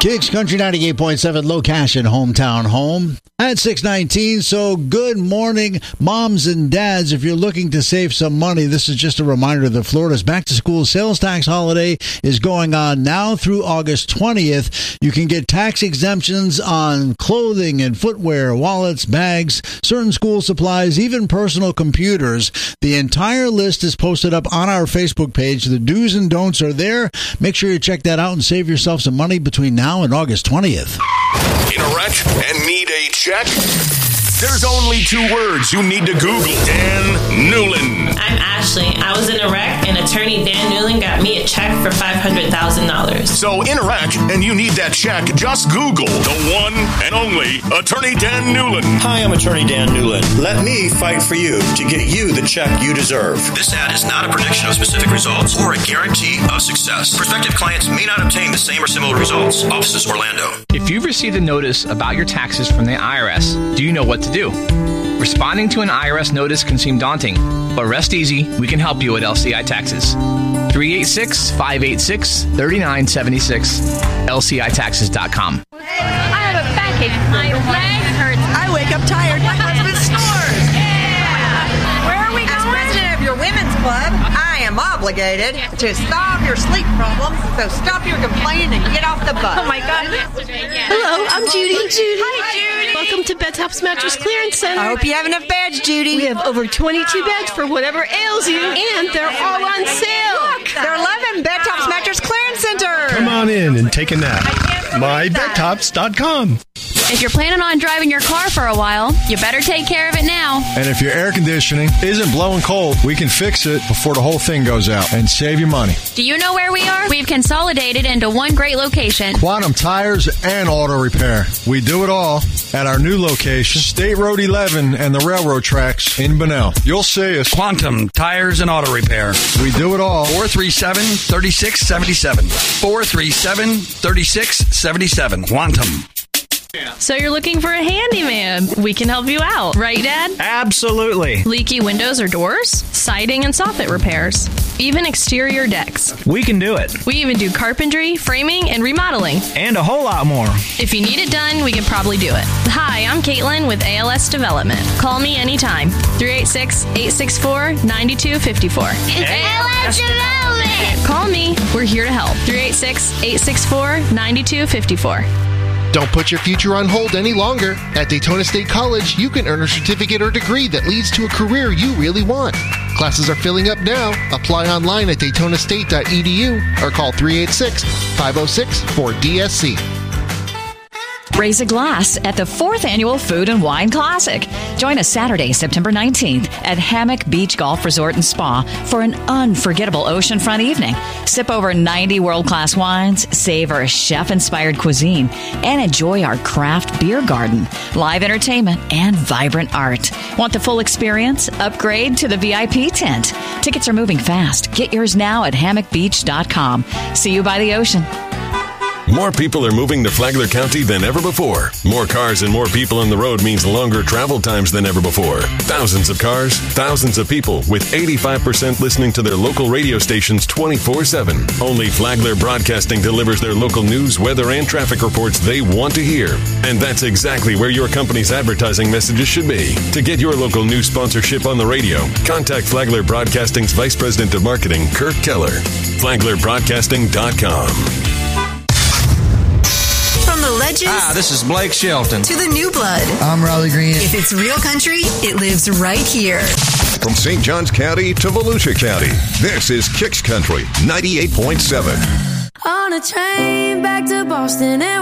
Kicks Country 98.7, low cash and hometown home at 6:19. So good morning, moms and dads. If you're looking to save some money, this is just a reminder that Florida's back-to-school sales tax holiday is going on now through August 20th. You can get tax exemptions on clothing and footwear, wallets, bags, certain school supplies, even personal computers. The entire list is posted up on our Facebook page. The do's and don'ts are there. Make sure you check that out and save yourself some money between now and August 20th. In a wreck and need a check? There's only two words you need to Google. Dan Newlin. I'm Ashley. I was in a wreck, and attorney Dan Newlin got me a check for $500,000. So in a wreck and you need that check, just Google the one and only attorney Dan Newlin. Hi, I'm attorney Dan Newlin. Let me fight for you to get you the check you deserve. This ad is not a prediction of specific results or a guarantee of success. Prospective clients may not obtain the same or similar results. Offices Orlando. If you've received a notice about your taxes from the IRS, do you know what to do? Responding to an IRS notice can seem daunting, but rest easy, we can help you at LCI Taxes. 386-586-3976, LCITaxes.com. I have a backache. My leg hurts. I wake up tired. My husband snores. Yeah. Where are we going? As president of your women's club, I am obligated to solve your sleep problems, so stop your complaining and get off the bus. Oh, my God. Hello, I'm Judy. Hi, Judy. Welcome to Bed Tops Mattress Clearance Center. I hope you have enough beds, Judy. We have over 22 beds for whatever ails you, and they're all on sale. Look, they're 11 Bed Tops Mattress Clearance Center. Come on in and take a nap. MyBedTops.com. If you're planning on driving your car for a while, you better take care of it now. And if your air conditioning isn't blowing cold, we can fix it before the whole thing goes out and save you money. Do you know where we are? We've consolidated into one great location. Quantum Tires and Auto Repair. We do it all at our new location, State Road 11 and the railroad tracks in Bunnell. You'll see us. Quantum Tires and Auto Repair. We do it all. 437-3677. 437-3677. Quantum. So you're looking for a handyman. We can help you out. Right, Dad? Absolutely. Leaky windows or doors? Siding and soffit repairs. Even exterior decks. We can do it. We even do carpentry, framing, and remodeling. And a whole lot more. If you need it done, we can probably do it. Hi, I'm Caitlin with ALS Development. Call me anytime. 386-864-9254. ALS Development! Call me. We're here to help. 386-864-9254. Don't put your future on hold any longer. At Daytona State College, you can earn a certificate or degree that leads to a career you really want. Classes are filling up now. Apply online at daytonastate.edu or call 386-506-4DSC. Raise a glass at the 4th Annual Food and Wine Classic. Join us Saturday, September 19th at Hammock Beach Golf Resort and Spa for an unforgettable oceanfront evening. Sip over 90 world-class wines, savor a chef-inspired cuisine, and enjoy our craft beer garden, live entertainment, and vibrant art. Want the full experience? Upgrade to the VIP tent. Tickets are moving fast. Get yours now at hammockbeach.com. See you by the ocean. More people are moving to Flagler County than ever before. More cars and more people on the road means longer travel times than ever before. Thousands of cars, thousands of people, with 85% listening to their local radio stations 24/7. Only Flagler Broadcasting delivers their local news, weather, and traffic reports they want to hear. And that's exactly where your company's advertising messages should be. To get your local news sponsorship on the radio, contact Flagler Broadcasting's Vice President of Marketing, Kirk Keller. FlaglerBroadcasting.com. From the legends. Hi, this is Blake Shelton. To the new blood. I'm Riley Green. If it's real country, it lives right here. From St. Johns County to Volusia County, this is Kicks Country 98.7. On a train back to Boston and